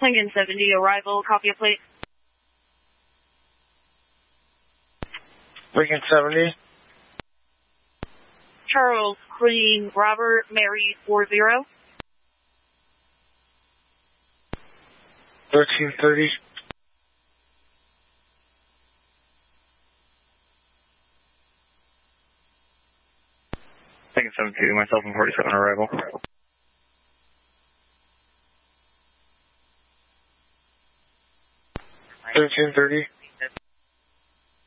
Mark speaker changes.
Speaker 1: Lincoln 70, arrival, copy a plate.
Speaker 2: Lincoln 70.
Speaker 1: Charles, Queen, Robert, Mary, 40.
Speaker 2: 1330.
Speaker 3: Lincoln 72, myself and 47 arrival.
Speaker 2: $13.30.